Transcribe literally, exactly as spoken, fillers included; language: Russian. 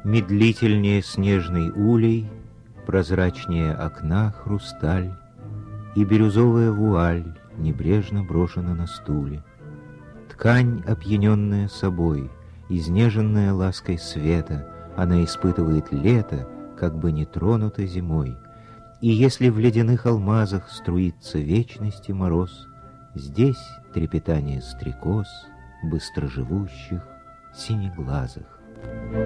Медлительнее снежный улей, прозрачнее окна хрусталь, и бирюзовая вуаль небрежно брошена на стуле. Ткань, опьяненная собой, изнеженная лаской света, она испытывает лето, как бы не тронута зимой. И если в ледяных алмазах струится вечности мороз, здесь трепетание стрекоз, быстроживущих, синеглазых.